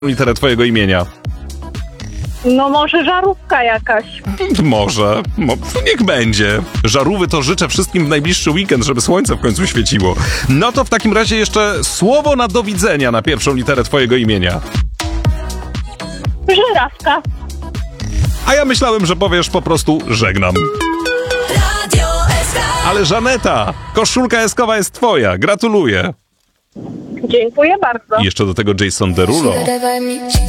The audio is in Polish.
literę twojego imienia. No może żarówka jakaś. Może. Niech będzie. Żarówy to życzę wszystkim w najbliższy weekend, żeby słońce w końcu świeciło. No to w takim razie jeszcze słowo na do widzenia na pierwszą literę twojego imienia. Żyrawka. A ja myślałem, że powiesz po prostu żegnam. Ale Żaneta, koszulka eskowa jest twoja. Gratuluję. Dziękuję bardzo. I jeszcze do tego Jason Derulo.